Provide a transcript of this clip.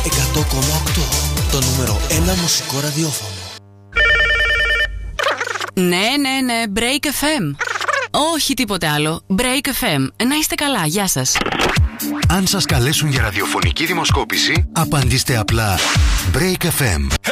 100,8. Το νούμερο 1 μουσικό ραδιόφωνο. Ναι, Break FM. Όχι τίποτε άλλο. Break FM. Να είστε καλά, γεια σας. Αν σας καλέσουν για ραδιοφωνική δημοσκόπηση, απαντήστε απλά Break FM.